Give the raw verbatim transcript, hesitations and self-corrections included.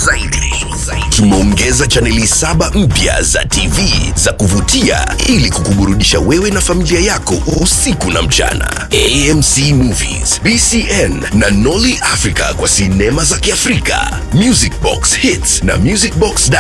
zaidi. Tumeongeza chaneli saba mpya za T V za kuvutia ili kukuburudisha wewe na familia yako usiku na mchana. A M C Movies, B C N na Nolly Africa kwa sinema za Kiafrika, Music Box Hits na Music Box